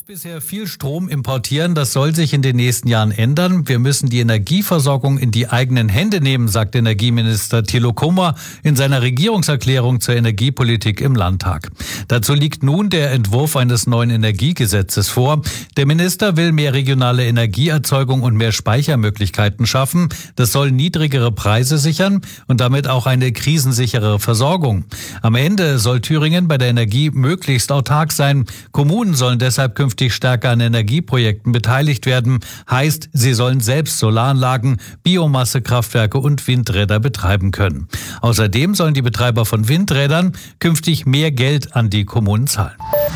bisher viel Strom importieren, das soll sich in den nächsten Jahren ändern. Wir müssen die Energieversorgung in die eigenen Hände nehmen, sagt Energieminister Thilo Kummer in seiner Regierungserklärung zur Energiepolitik im Landtag. Dazu liegt nun der Entwurf eines neuen Energiegesetzes vor. Der Minister will mehr regionale Energieerzeugung und mehr Speichermöglichkeiten schaffen. Das soll niedrigere Preise sichern und damit auch eine krisensichere Versorgung. Am Ende soll Thüringen bei der Energie möglichst autark sein. Kommunen sollen deshalb künftig stärker an Energieprojekten beteiligt werden. Heißt, sie sollen selbst Solaranlagen, Biomassekraftwerke und Windräder betreiben können. Außerdem sollen die Betreiber von Windrädern künftig mehr Geld an die Kommunen zahlen.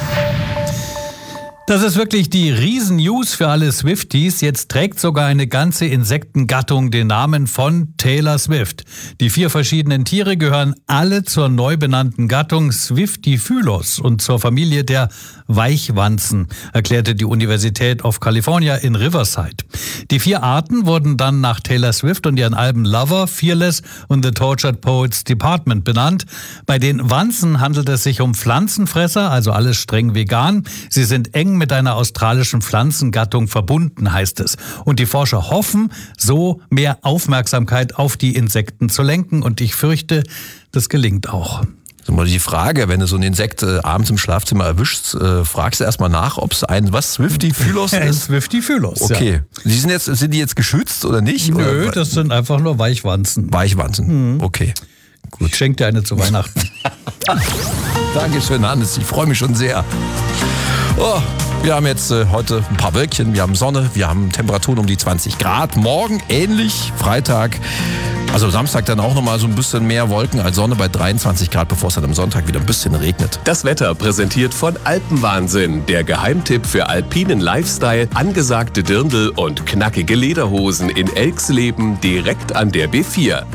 Das ist wirklich die Riesen-News für alle Swifties. Jetzt trägt sogar eine ganze Insektengattung den Namen von Taylor Swift. Die 4 verschiedenen Tiere gehören alle zur neu benannten Gattung Swiftifylos und zur Familie der Weichwanzen, erklärte die Universität of California in Riverside. Die 4 Arten wurden dann nach Taylor Swift und ihren Alben Lover, Fearless und The Tortured Poets Department benannt. Bei den Wanzen handelt es sich um Pflanzenfresser, also alles streng vegan. Sie sind eng mit einer australischen Pflanzengattung verbunden, heißt es. Und die Forscher hoffen, so mehr Aufmerksamkeit auf die Insekten zu lenken. Und ich fürchte, das gelingt auch. Mal die Frage, wenn du so ein Insekt abends im Schlafzimmer erwischst, fragst du erstmal nach, ob es ein Swiftifylos ist? Swiftifylos, okay. Ja. Sind die jetzt geschützt oder nicht? Nö, oder? Das sind einfach nur Weichwanzen. Weichwanzen, okay. Gut. Ich schenke dir eine zu Weihnachten. Dankeschön, Hannes. Ich freue mich schon sehr. Oh, wir haben jetzt heute ein paar Wölkchen, wir haben Sonne, wir haben Temperaturen um die 20 Grad. Morgen ähnlich, Freitag, also Samstag dann auch nochmal so ein bisschen mehr Wolken als Sonne bei 23 Grad, bevor es dann am Sonntag wieder ein bisschen regnet. Das Wetter präsentiert von Alpenwahnsinn, der Geheimtipp für alpinen Lifestyle, angesagte Dirndl und knackige Lederhosen in Elxleben direkt an der B4.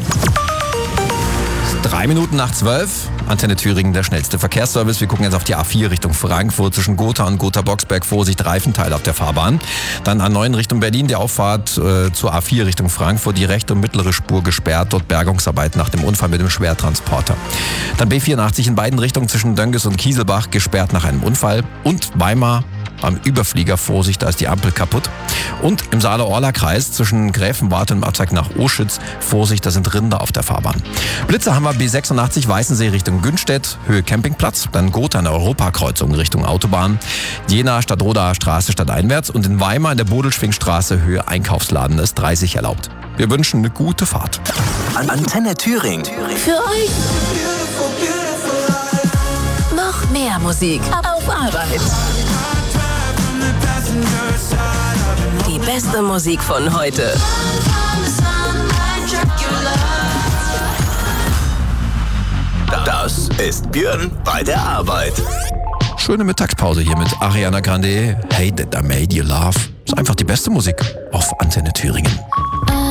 3 Minuten nach 12, Antenne Thüringen, der schnellste Verkehrsservice. Wir gucken jetzt auf die A4 Richtung Frankfurt zwischen Gotha und Gotha-Boxberg. Vorsicht, Reifenteil auf der Fahrbahn. Dann A9 Richtung Berlin, die Auffahrt zur A4 Richtung Frankfurt. Die rechte und mittlere Spur gesperrt, dort Bergungsarbeit nach dem Unfall mit dem Schwertransporter. Dann B84 in beiden Richtungen zwischen Dönges und Kieselbach, gesperrt nach einem Unfall. Und Weimar am Überflieger, Vorsicht, da ist die Ampel kaputt. Und im Saale-Orla-Kreis zwischen Gräfenwarte und im Abzweig nach Oschütz, Vorsicht, da sind Rinder auf der Fahrbahn. Blitze haben wir B86 Weißensee Richtung Günstedt, Höhe Campingplatz, dann Gotha an der Europakreuzung Richtung Autobahn, Jena Stadtrodaer Straße stadteinwärts und in Weimar in der Bodelschwingstraße Höhe Einkaufsladen ist 30 erlaubt. Wir wünschen eine gute Fahrt. Antenne Thüringen. Für euch noch mehr Musik auf Arbeit. Die beste Musik von heute. Das ist Björn bei der Arbeit. Schöne Mittagspause hier mit Ariana Grande. Hey, that I made you laugh. Ist einfach die beste Musik auf Antenne Thüringen.